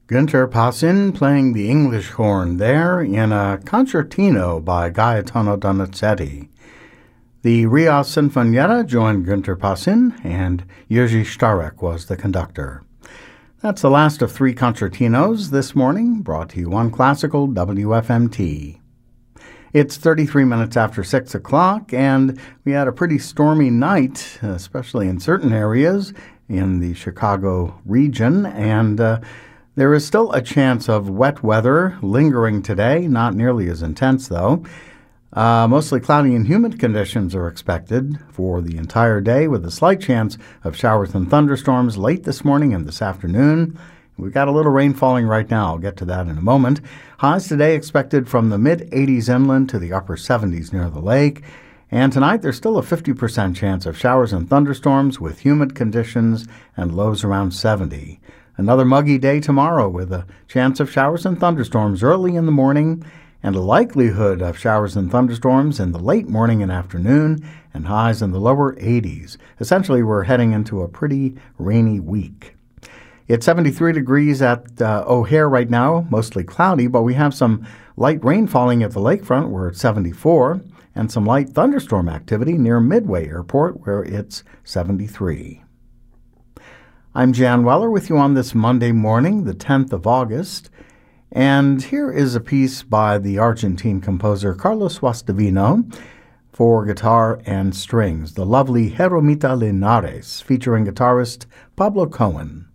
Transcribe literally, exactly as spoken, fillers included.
Günter Passin playing the English horn there in a concertino by Gaetano Donizetti. The Rias Sinfonietta joined Günter Passin, and Jerzy Starek was the conductor. That's the last of three concertinos this morning, brought to you on Classical W F M T. It's thirty-three minutes after six o'clock, and we had a pretty stormy night, especially in certain areas in the Chicago region, and uh, there is still a chance of wet weather lingering today, not nearly as intense though. Uh, mostly cloudy and humid conditions are expected for the entire day, with a slight chance of showers and thunderstorms late this morning and this afternoon. We've got a little rain falling right now. I'll get to that in a moment. Highs today expected from the mid-eighties inland to the upper seventies near the lake. And tonight there's still a fifty percent chance of showers and thunderstorms with humid conditions and lows around seventy. Another muggy day tomorrow with a chance of showers and thunderstorms early in the morning and a likelihood of showers and thunderstorms in the late morning and afternoon and highs in the lower eighties. Essentially, we're heading into a pretty rainy week. It's seventy-three degrees at uh, O'Hare right now, mostly cloudy, but we have some light rain falling at the lakefront where it's seventy-four and some light thunderstorm activity near Midway Airport where it's seventy-three. I'm Jan Weller with you on this Monday morning, the tenth of August, and here is a piece by the Argentine composer Carlos Guastavino for guitar and strings, the lovely Jeromita Linares, featuring guitarist Pablo Cohen.